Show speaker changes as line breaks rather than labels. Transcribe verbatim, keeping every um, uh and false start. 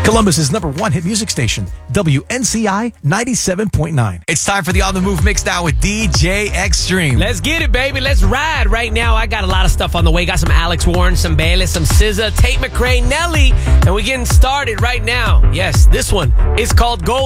Columbus's number one hit music station, W N C I ninety-seven point nine. It's time for the On the Move mix now with D J Extreme.
Let's get it, baby. Let's ride. Right now, I got a lot of stuff on the way. Got some Alex Warren, some Bailey, some S Z A, Tate McRae, Nelly, and we're getting started right now. Yes, this one is called Gold.